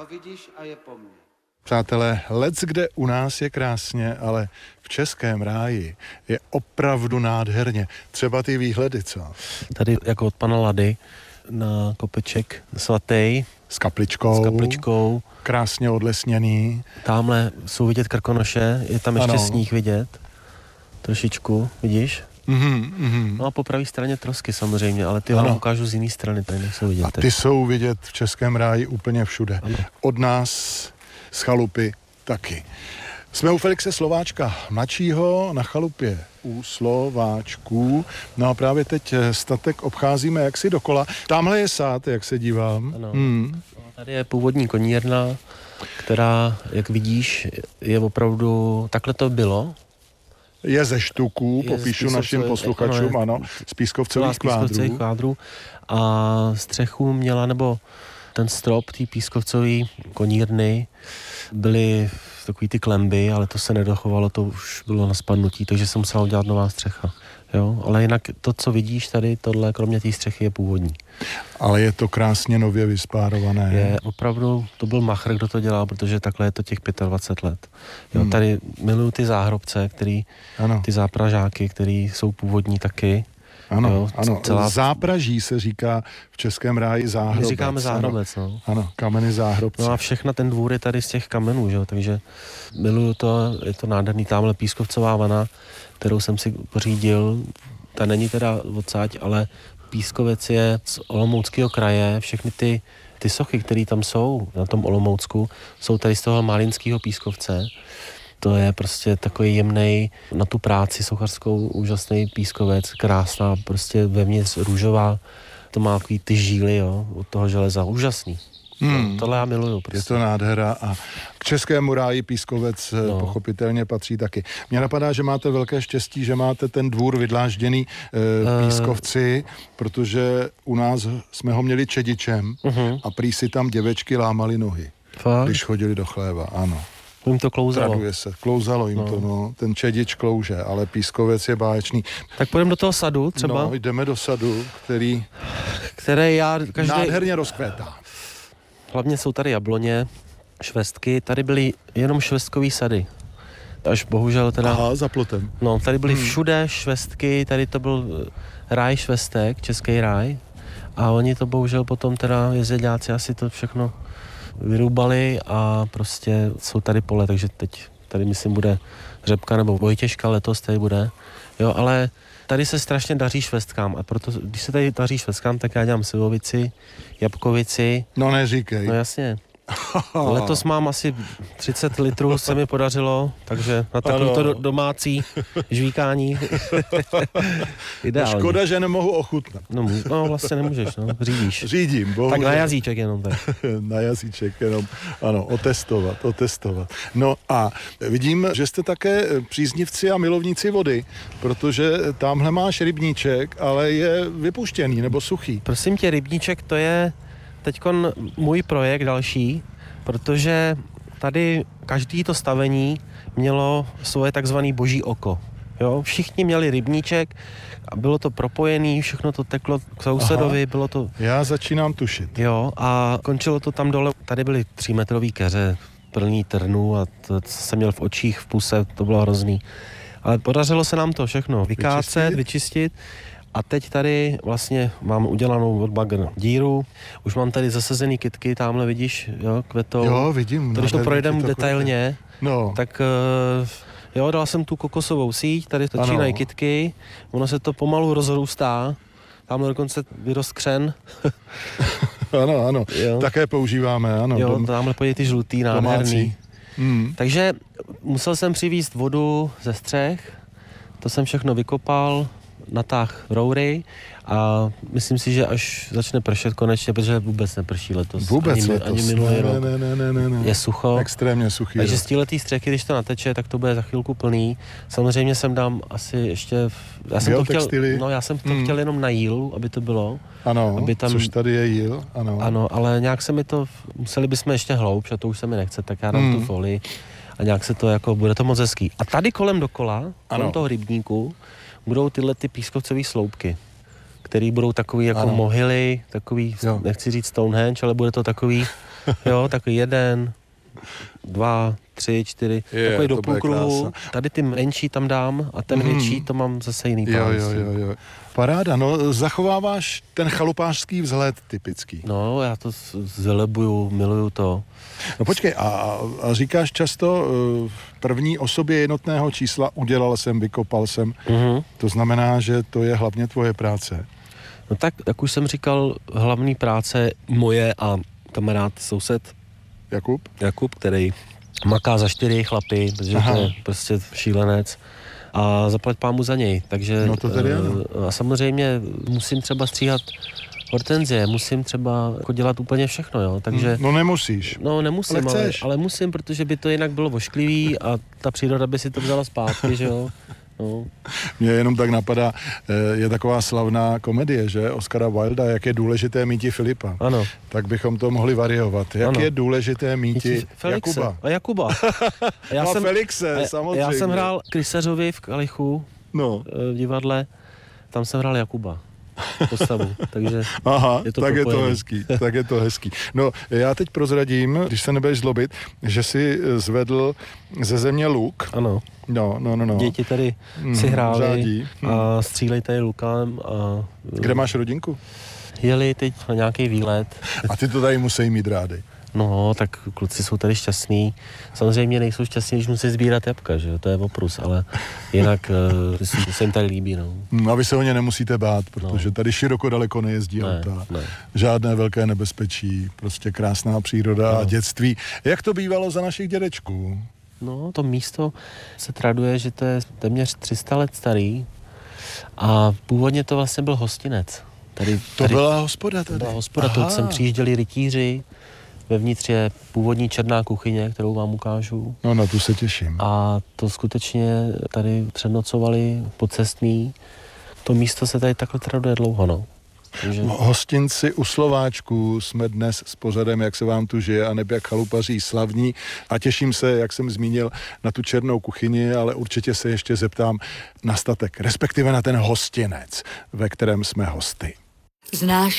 vidíš a je po mně. Přátelé, leckde u nás je krásně, ale v Českém ráji je opravdu nádherně. Třeba ty výhledy, co? Tady jako od pana Lady na kopeček svatý. S kapličkou. Krásně odlesněný. Tamhle jsou vidět Krkonoše, je tam ještě sníh vidět. Trošičku, vidíš? No a po pravé straně trosky samozřejmě, ale ty vám ukážu z jiné strany, tady nejsou vidět. A ty jsou vidět v Českém ráji úplně všude. Ano. Od nás z chalupy taky. Jsme u Felixe Slováčka mladšího na chalupě u Slováčků. No a právě teď statek obcházíme jaksi dokola. Tamhle je sád, jak se dívám. Ano. Tady je původní konírna, která, jak vidíš, je opravdu, takhle to bylo. Je ze štuků, popíšu našim posluchačům, ano, z pískovcových kvádrů. A střechu měla, nebo ten strop té pískovcové konírny byly takový ty klemby, ale to se nedochovalo, to už bylo na spadnutí, takže jsem musel udělat nová střecha. Jo, ale jinak to, co vidíš tady, tohle, kromě té střechy, je původní. Ale je to krásně nově vyspárované. Je opravdu, to byl machr, kdo to dělal, protože takhle je to těch 25 let. Jo, tady miluju ty záhrobce, ty zápražáky, který jsou původní taky. Ano, zápraží se říká v Českém ráji záhrobec. My říkáme záhrobec, no. Ano, kameny záhrobce. No a všechna ten dvůr je tady z těch kamenů, že jo, takže miluju to, je to nádherný. Tamhle pískovcová vana, kterou jsem si pořídil, ta není teda odsáď, ale Pískovec je z Olomouckého kraje, všechny ty sochy, které tam jsou na tom Olomoucku, jsou tady z toho Malínského Pískovce. To je prostě takový jemnej na tu práci sochařskou úžasný pískovec, krásná, prostě vevnitř růžová. To má takový ty žíly, jo, od toho železa, úžasný. Tohle já miluju. Prostě. Je to nádhera a k Českému ráji Pískovec pochopitelně patří taky. Mně napadá, že máte velké štěstí, že máte ten dvůr vydlážděný Pískovci, protože u nás jsme ho měli čedičem a prý si tam děvečky lámali nohy, když chodili do chléva, ano. Jim to klouzalo. Traduje se, klouzalo jim to, no. Ten čedič klouže, ale Pískovec je báječný. Tak půjdeme do toho sadu třeba? No, jdeme do sadu, který nádherně rozkvétá. Hlavně jsou tady jabloně, švestky, tady byly jenom švestkový sady. Až bohužel teda... Aha, za plotem. No, tady byly všude švestky, tady to byl ráj švestek, český ráj. A oni to bohužel potom teda jezdeďáci asi to všechno vyrubali a prostě jsou tady pole, takže teď tady myslím bude Řepka nebo Vojtěžka, letos tady bude. Jo, ale tady se strašně daří švestkám a proto, když se tady daří švestkám, tak já dělám slivovici, jabkovici. No neříkej. No jasně. Letos mám asi 30 litrů, se mi podařilo, takže na takovéto domácí žvíkání ideální. Škoda, že nemohu ochutnat. No vlastně nemůžeš, no, řídíš. Řídím, bohužel. Tak na jazyček jenom tak. Na jazyček jenom, ano, otestovat. No a vidím, že jste také příznivci a milovníci vody, protože tamhle máš rybníček, ale je vypuštěný nebo suchý. Prosím tě, rybníček to je teďkon můj projekt další, protože tady každý to stavení mělo svoje takzvané boží oko. Jo? Všichni měli rybníček a bylo to propojené, všechno to teklo k sousedovi, bylo to... Já začínám tušit. Jo, a končilo to tam dole. Tady byly 3metrový keře, plný trnů a to jsem měl v očích, v puse, to bylo hrozný. Ale podařilo se nám to všechno vykácet, vyčistit. A teď tady vlastně mám udělanou od bagr díru, už mám tady zasazený kytky, tamhle vidíš, jo, kvetou. Jo, vidím. Když to projdeme detailně, no. Tak jo, dal jsem tu kokosovou síť, tady začínají kytky, ono se to pomalu rozrůstá, tamhle dokonce vyrost křen. Ano, jo. Také používáme, ano. Jo, tamhle pojde ty žlutý, nádherný. Takže musel jsem přivést vodu ze střech, to jsem všechno vykopal, natáhl roury a myslím si, že až začne pršet konečně, protože vůbec neprší letos. Ani minulý rok. Ne. Je sucho. Extrémně suchý. Takže z téhletý střechy, když to nateče, tak to bude za chvilku plný. Samozřejmě jsem dám asi ještě... Já jsem to chtěl jenom na jílu, aby to bylo. Ano, aby tam, což tady je jíl. Ano, ale nějak se mi to... Museli bychom ještě hloubš a to už se mi nechce, tak já dám tu folii a nějak se to jako... Bude to moc hezký. A tady kolem dokola, kolem toho rybníku, budou tyhle ty pískovcové sloupky, které budou takový jako mohyly, takový, nechci říct Stonehenge, ale bude to takový Jo, takový 1, 2, 3, 4, takový do půlkruhu. Tady ty menší tam dám a ten větší to mám zase jiný pán. Jo. Paráda, no zachováváš ten chalupářský vzhled typický. No, já to zelebuju, miluju to. No počkej, a říkáš často v první osobě jednotného čísla udělal jsem, vykopal jsem. To znamená, že to je hlavně tvoje práce. No tak, jak už jsem říkal, hlavní práce moje a kamarád, soused Jakub, který maká za 4 chlapy, protože to je prostě šílenec. A zaplať pámu za něj, takže no to tedy ano. A samozřejmě musím třeba stříhat hortenzie, musím třeba jako dělat úplně všechno, jo, takže... No nemusíš. No nemusím, ale musím, protože by to jinak bylo vošklivý a ta příroda by si to vzala zpátky, že jo. No. Mně jenom tak napadá, je taková slavná komedie, že? Oscara Wilda, jak je důležité míti Filipa. Ano. Tak bychom to mohli variovat. Jak je důležité míti Jakuba. A Jakuba. Felixe, samozřejmě. Já jsem hrál Krysařovi v Kalichu, v divadle, tam jsem hrál Jakuba. Postavu, takže je to tak propojený. je to hezký. No, já teď prozradím, když se nebudeš zlobit, že si zvedl ze země luk. Ano. No. Děti tady si hráli a střílej tady lukem. Kde máš rodinku? Jeli teď na nějaký výlet. A ty to tady musí mít rádi. No, tak kluci jsou tady šťastní. Samozřejmě nejsou šťastní, když musí sbírat jabka, že jo, to je oprus, ale jinak se jim tady líbí, no. A vy se o ně nemusíte bát, protože tady široko daleko nejezdí auta. Ne. Žádné velké nebezpečí, prostě krásná příroda a dětství. Jak to bývalo za našich dědečků? No, to místo se traduje, že to je téměř 300 let starý a původně to vlastně byl hostinec. To byla hospoda tady? To byla hospoda, tu sem přijížděli rytíři. Vevnitř je původní černá kuchyně, kterou vám ukážu. No, na tu se těším. A to skutečně tady přenocovali pocestní. To místo se tady takhle traduje dlouho, no. Takže... Hostinci u Slováčků jsme dnes s pořadem, jak se vám tu žije, a neb jak chalupaří slavní. A těším se, jak jsem zmínil, na tu černou kuchyni, ale určitě se ještě zeptám na statek, respektive na ten hostinec, ve kterém jsme hosty. Znáš